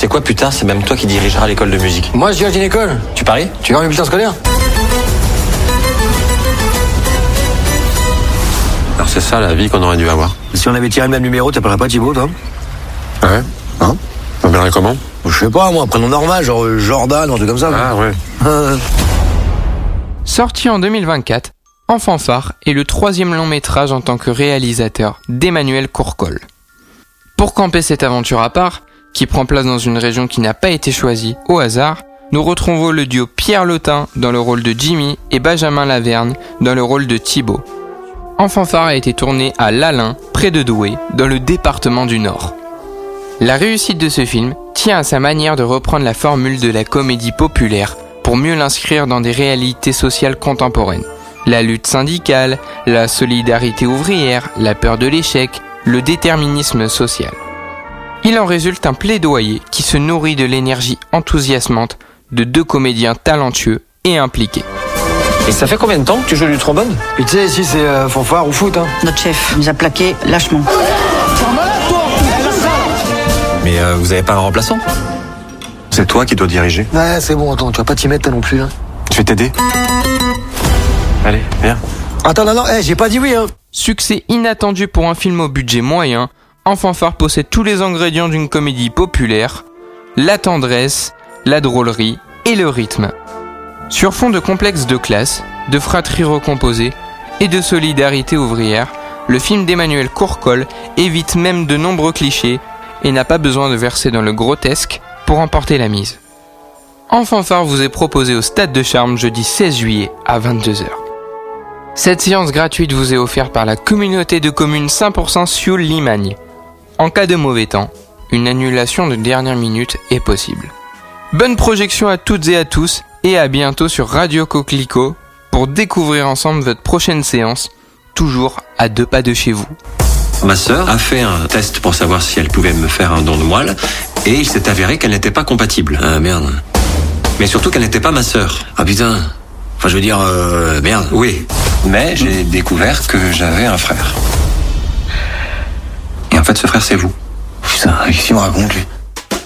sais quoi, putain, c'est même toi qui dirigeras l'école de musique. Moi, je dirige une école. Tu paries? Tu veux un bulletin scolaire? Alors c'est ça la vie qu'on aurait dû avoir. Si on avait tiré le même numéro, t'appellerais pas Thibaut, toi? Ah ouais? Hein? On verrait comment? Je sais pas, moi, un prénom normal, genre Jordan, un truc comme ça. Ah ouais. Sorti en 2024, Enfant phare est le 3e long métrage en tant que réalisateur d'Emmanuel Courcol. Pour camper cette aventure à part, qui prend place dans une région qui n'a pas été choisie au hasard, nous retrouvons le duo Pierre Lotin dans le rôle de Jimmy et Benjamin Laverne dans le rôle de Thibaut. Enfant phare a été tourné à l'Alain, près de Douai, dans le département du Nord. La réussite de ce film tient à sa manière de reprendre la formule de la comédie populaire pour mieux l'inscrire dans des réalités sociales contemporaines. La lutte syndicale, la solidarité ouvrière, la peur de l'échec, le déterminisme social. Il en résulte un plaidoyer qui se nourrit de l'énergie enthousiasmante de 2 comédiens talentueux et impliqués. Et ça fait combien de temps que tu joues du trombone? Et tu sais, ici, c'est fanfare ou foot, hein. Notre chef nous a plaqué lâchement. Mais vous avez pas un remplaçant? C'est toi qui dois diriger. Ouais, c'est bon, attends, tu vas pas t'y mettre, toi non plus, hein. Je vais t'aider. Allez, viens. Attends, non, j'ai pas dit oui, hein. Succès inattendu pour un film au budget moyen, Enfant phare possède tous les ingrédients d'une comédie populaire, la tendresse, la drôlerie et le rythme. Sur fond de complexe de classe, de fratrie recomposée et de solidarité ouvrière, le film d'Emmanuel Courcol évite même de nombreux clichés et n'a pas besoin de verser dans le grotesque pour emporter la mise. Enfant phare vous est proposé au Stade de Charmes jeudi 16 juillet à 22h. Cette séance gratuite vous est offerte par la communauté de communes 100% Sioule-Limagne. En cas de mauvais temps, une annulation de dernière minute est possible. Bonne projection à toutes et à tous et à bientôt sur Radio Coquelicot pour découvrir ensemble votre prochaine séance, toujours à 2 pas de chez vous. Ma sœur a fait un test pour savoir si elle pouvait me faire un don de moelle et il s'est avéré qu'elle n'était pas compatible. Ah merde. Mais surtout qu'elle n'était pas ma sœur. Ah putain. Enfin je veux dire, merde. Oui, mais j'ai découvert que j'avais un frère. Et en fait ce frère c'est vous. Putain, qu'est-ce qu'il me raconte lui?